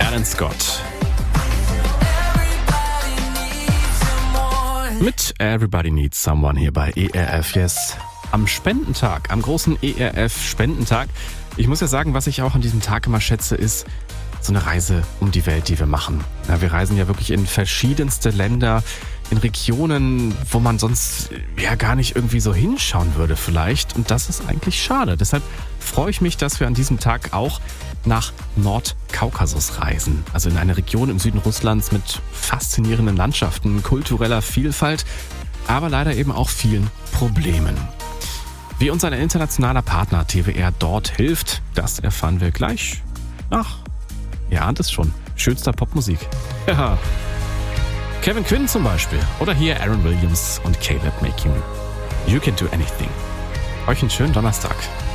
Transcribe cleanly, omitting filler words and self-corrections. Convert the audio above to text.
Alan Scott. Mit Everybody Needs Someone hier bei ERF Yes. Am Spendentag, am großen ERF-Spendentag. Ich muss ja sagen, was ich auch an diesem Tag immer schätze, ist so eine Reise um die Welt, die wir machen. Ja, wir reisen ja wirklich in verschiedenste Länder, in Regionen, wo man sonst ja gar nicht irgendwie so hinschauen würde vielleicht. Und das ist eigentlich schade. Deshalb freue ich mich, dass wir an diesem Tag auch nach Nordkaukasus reisen. Also in eine Region im Süden Russlands mit faszinierenden Landschaften, kultureller Vielfalt, aber leider eben auch vielen Problemen. Wie uns ein internationaler Partner TWR dort hilft, das erfahren wir gleich nach, ihr ahnt es schon, schönster Popmusik. Ja. Kevin Quinn zum Beispiel. Oder hier Aaron Williams und Caleb Making You Can Do Anything. Euch einen schönen Donnerstag.